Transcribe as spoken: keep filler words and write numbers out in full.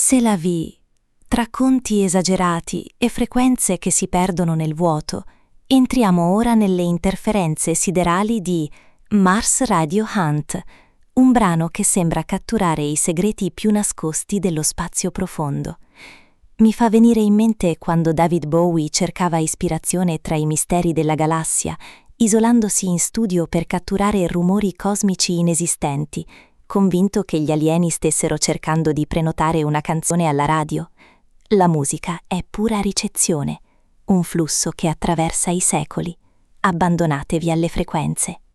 C'est la vie, tra conti esagerati e frequenze che si perdono nel vuoto, entriamo ora nelle interferenze siderali di Mars Radio Hunt, un brano che sembra catturare i segreti più nascosti dello spazio profondo. Mi fa venire in mente quando David Bowie cercava ispirazione tra i misteri della galassia, isolandosi in studio per catturare rumori cosmici inesistenti, convinto che gli alieni stessero cercando di prenotare una canzone alla radio. La musica è pura ricezione, un flusso che attraversa i secoli. Abbandonatevi alle frequenze.